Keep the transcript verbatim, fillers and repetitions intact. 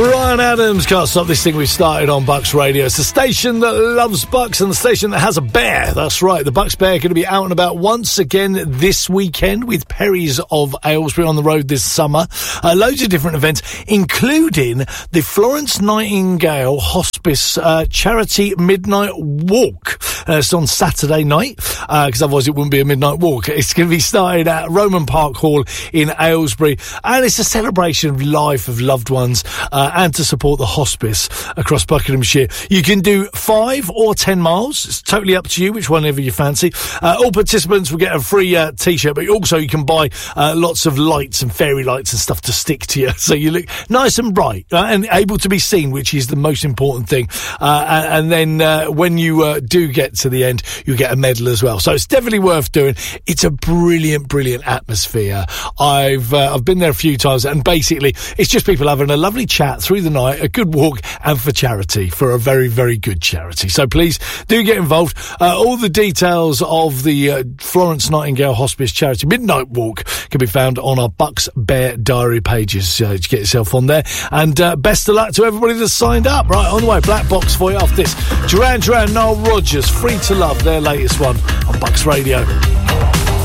Ryan Adams, can't stop this thing we started on Bucks Radio. It's the station that loves Bucks and the station that has a bear. That's right, the Bucks Bear are going to be out and about once again this weekend with Perry's of Aylesbury on the road this summer. Uh, loads of different events, including the Florence Nightingale Hospice uh, Charity Midnight Walk. Uh, it's on Saturday night, because uh, otherwise it wouldn't be a midnight walk. It's going to be started at Roman Park Hall in Aylesbury, and it's a celebration of life of loved ones uh, and to support the hospice across Buckinghamshire. You can do five or ten miles. It's totally up to you, which one ever you fancy. Uh, all participants will get a free uh, T-shirt, but also you can buy uh, lots of lights and fairy lights and stuff to stick to you, so you look nice and bright uh, and able to be seen, which is the most important thing. Uh, and, and then uh, when you uh, do get to the end, you get a medal as well. So it's definitely worth doing. It's a brilliant, brilliant atmosphere. I've uh, I've been there a few times, and basically it's just people having a lovely chat through the night, a good walk, and for charity, for a very, very good charity. So please do get involved. Uh, all the details of the uh, Florence Nightingale Hospice Charity Midnight Walk can be found on our Bucks Bear Diary pages. Uh, to get yourself on there. And uh, best of luck to everybody that's signed up. Right, on the way, Black Box for you after this. Duran Duran, Noel Rodgers, Free to Love, their latest one on Bucks Radio.